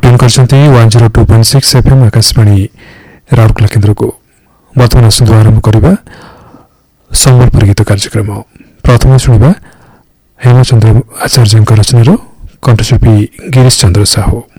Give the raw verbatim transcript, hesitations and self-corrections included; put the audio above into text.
Tune करछन्ती one zero two point six FM Akashvani Rourkela केन्द्र को। वर्तमान आसंतु आरंभ करिबा संबलपुर गीत कार्यक्रम। प्रथम शुणिबा हेमचंद्र आचार्य रचनार कंठशिल्पी गिरीश चंद्र साहू।